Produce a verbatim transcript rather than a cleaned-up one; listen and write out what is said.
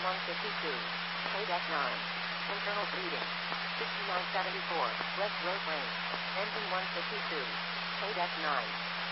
one fifty-two. Paid F nine. Internal bleeding. sixty-nine seventy-four. West Road Lane. Engine one fifty-two. Paid F nine.